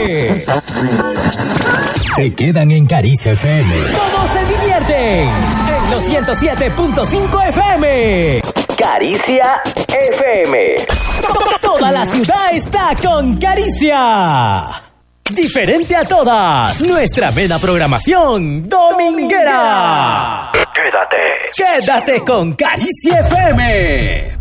Se quedan en Caricia FM. Todos se divierten en los 107.5 FM. Caricia FM. Toda la ciudad está con Caricia. Diferente a todas, nuestra amena programación dominguera. Quédate con Caricia FM.